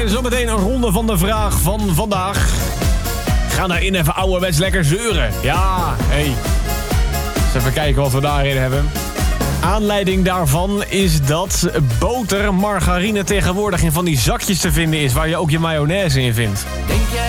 En zometeen een ronde van de vraag van vandaag. Ga daarin even ouderwets lekker zeuren. Ja, hey. Eens even kijken wat we daarin hebben. Aanleiding daarvan is dat boter, margarine tegenwoordig in van die zakjes te vinden is waar je ook je mayonaise in vindt.